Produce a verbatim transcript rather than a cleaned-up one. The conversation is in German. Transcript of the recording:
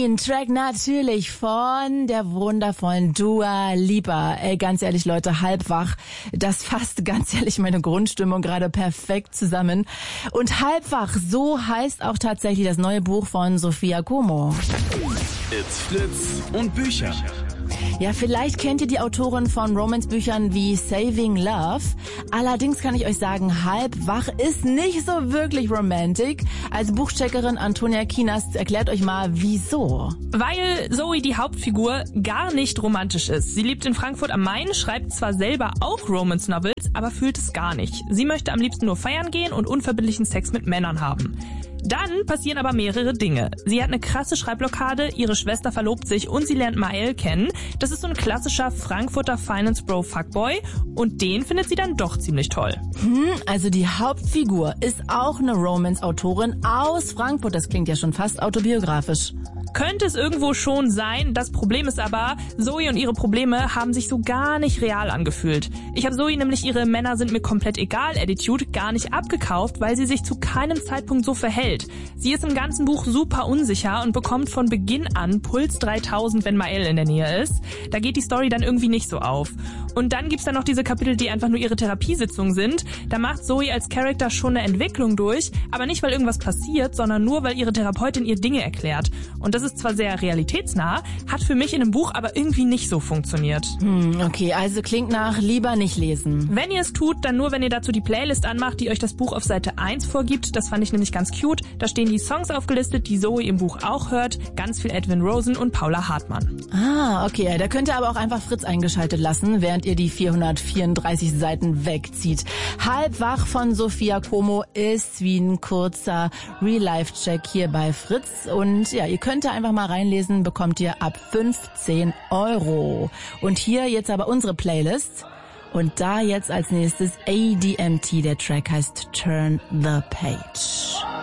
Queen, Track natürlich von der wundervollen Dua Lipa. Ey, ganz ehrlich, Leute, Halbwach, das fasst ganz ehrlich meine Grundstimmung gerade perfekt zusammen. Und Halbwach, so heißt auch tatsächlich das neue Buch von Sophia Como. It's Fritz und Bücher. Ja, vielleicht kennt ihr die Autorin von Romance-Büchern wie Saving Love. Allerdings kann ich euch sagen, Halbwach ist nicht so wirklich romantic. Als Buchcheckerin Antonia Kienast erklärt euch mal, wieso. Weil Zoe, die Hauptfigur, gar nicht romantisch ist. Sie lebt in Frankfurt am Main, schreibt zwar selber auch Romance-Novels, aber fühlt es gar nicht. Sie möchte am liebsten nur feiern gehen und unverbindlichen Sex mit Männern haben. Dann passieren aber mehrere Dinge. Sie hat eine krasse Schreibblockade, ihre Schwester verlobt sich und sie lernt Mael kennen. Das ist so ein klassischer Frankfurter Finance-Bro-Fuckboy und den findet sie dann doch ziemlich toll. Hm, also die Hauptfigur ist auch eine Romance-Autorin aus Frankfurt. Das klingt ja schon fast autobiografisch. Könnte es irgendwo schon sein. Das Problem ist aber, Zoe und ihre Probleme haben sich so gar nicht real angefühlt. Ich habe Zoe nämlich ihre Männer sind mir komplett egal Attitude gar nicht abgekauft, weil sie sich zu keinem Zeitpunkt so verhält. Sie ist im ganzen Buch super unsicher und bekommt von Beginn an Puls dreitausend, wenn Mael in der Nähe ist. Da geht die Story dann irgendwie nicht so auf. Und dann gibt's dann noch diese Kapitel, die einfach nur ihre Therapiesitzungen sind. Da macht Zoe als Charakter schon eine Entwicklung durch, aber nicht, weil irgendwas passiert, sondern nur, weil ihre Therapeutin ihr Dinge erklärt. Und das ist zwar sehr realitätsnah, hat für mich in dem Buch aber irgendwie nicht so funktioniert. Hm, okay, also klingt nach lieber nicht lesen. Wenn ihr es tut, dann nur, wenn ihr dazu die Playlist anmacht, die euch das Buch auf Seite eins vorgibt. Das fand ich nämlich ganz cute. Da stehen die Songs aufgelistet, die Zoe im Buch auch hört. Ganz viel Edwin Rosen und Paula Hartmann. Ah, okay, da könnt ihr aber auch einfach Fritz eingeschaltet lassen, während ihr die vierhundertvierunddreißig Seiten wegzieht. Halbwach von Sophia Como ist wie ein kurzer Real-Life-Check hier bei Fritz. Und ja, ihr könnt da einfach mal reinlesen, bekommt ihr ab fünfzehn Euro. Und hier jetzt aber unsere Playlist. Und da jetzt als nächstes A D M T, der Track heißt Turn the Page.